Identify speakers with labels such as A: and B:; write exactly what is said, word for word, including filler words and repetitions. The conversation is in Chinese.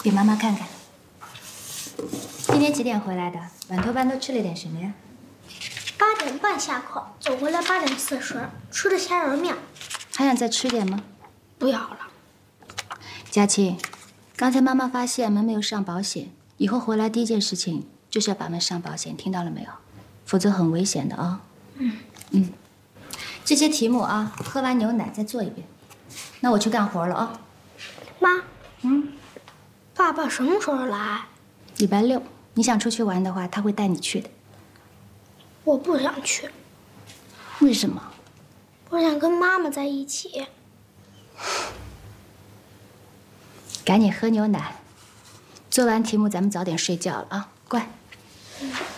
A: 给妈妈看看。今天几点回来的？晚托班都吃了点什么呀？
B: 八点半下课，走回来八点四十，吃的虾仁面。
A: 还想再吃点吗？
B: 不要了。
A: 佳琪，刚才妈妈发现门没有上保险，以后回来第一件事情就是要把门上保险，听到了没有？否则很危险的啊。嗯嗯，这些题目啊，喝完牛奶再做一遍。那我去干活了啊。
B: 妈，嗯，爸爸什么时候来？
A: 礼拜六，你想出去玩的话，他会带你去的。
B: 我不想去。
A: 为什么？
B: 我想跟妈妈在一起。
A: 赶紧喝牛奶，做完题目咱们早点睡觉了啊，乖。